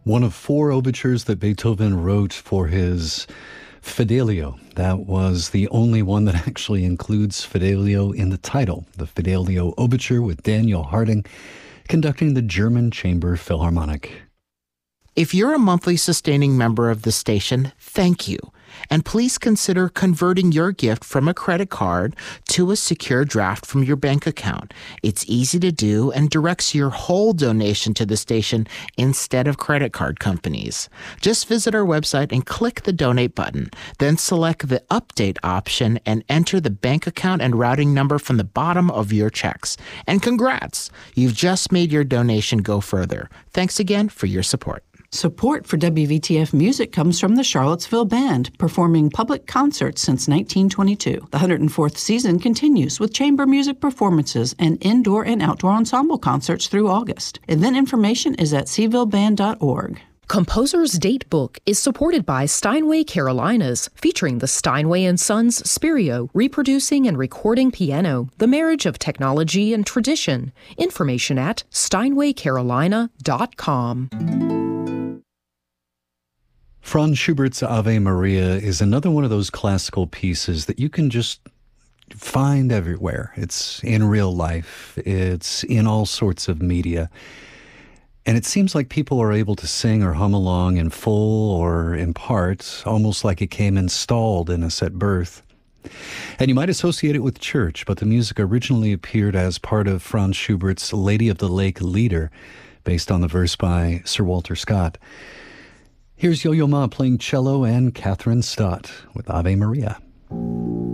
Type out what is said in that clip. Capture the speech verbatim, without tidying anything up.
One of four overtures that Beethoven wrote for his Fidelio. That was the only one that actually includes Fidelio in the title. The Fidelio Overture with Daniel Harding conducting the German Chamber Philharmonic. If you're a monthly sustaining member of the station, thank you. And please consider converting your gift from a credit card to a secure draft from your bank account. It's easy to do and directs your whole donation to the station instead of credit card companies. Just visit our website and click the donate button. Then select the update option and enter the bank account and routing number from the bottom of your checks. And congrats! You've just made your donation go further. Thanks again for your support. Support for W V T F Music comes from the Charlottesville Band, performing public concerts since nineteen twenty-two. The one hundred fourth season continues with chamber music performances and indoor and outdoor ensemble concerts through August. Event information is at seville band dot org. Composer's Date Book is supported by Steinway Carolinas, featuring the Steinway and Sons Spirio, reproducing and recording piano, the marriage of technology and tradition. Information at steinway carolina dot com. Franz Schubert's Ave Maria is another one of those classical pieces that you can just find everywhere. It's in real life. It's in all sorts of media. And it seems like people are able to sing or hum along in full or in part, almost like it came installed in us at birth. And you might associate it with church, but the music originally appeared as part of Franz Schubert's Lady of the Lake Lieder, based on the verse by Sir Walter Scott. Here's Yo-Yo Ma playing cello and Catherine Stott with Ave Maria.